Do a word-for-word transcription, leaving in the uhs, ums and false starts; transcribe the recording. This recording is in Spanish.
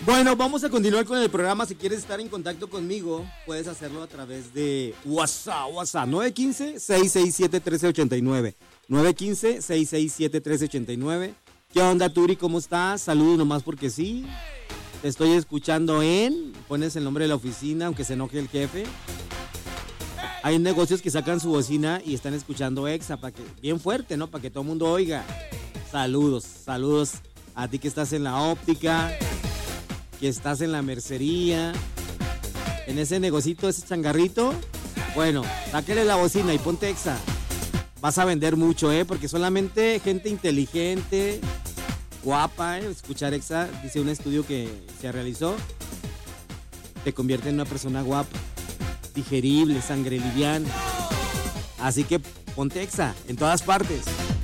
Bueno, vamos a continuar con el programa. Si quieres estar en contacto conmigo, puedes hacerlo a través de WhatsApp. WhatsApp nueve uno cinco, seis seis siete, uno tres ocho nueve. nueve uno cinco, seis seis siete, uno tres ocho nueve. ¿Qué onda, Turi? ¿Cómo estás? Saludos nomás porque sí. Te estoy escuchando en... Pones el nombre de la oficina, aunque se enoje el jefe. Hay negocios que sacan su bocina y están escuchando Exa, para que, bien fuerte, ¿no? Para que todo el mundo oiga. Saludos, saludos a ti que estás en la óptica, que estás en la mercería, en ese negocito, ese changarrito. Bueno, sáquele la bocina y ponte Exa. Vas a vender mucho, ¿eh? Porque solamente gente inteligente, guapa, ¿eh? Escuchar Exa, dice un estudio que se realizó, te convierte en una persona guapa, digerible, sangre liviana. Así que ponte Exa en todas partes.